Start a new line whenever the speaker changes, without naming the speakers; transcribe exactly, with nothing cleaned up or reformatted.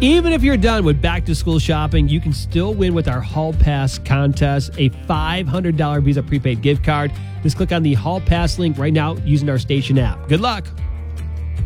Even if you're done with back-to-school shopping, you can still win with our Hall Pass contest, a five hundred dollars Visa prepaid gift card. Just click on the Hall Pass link right now using our station app. Good luck.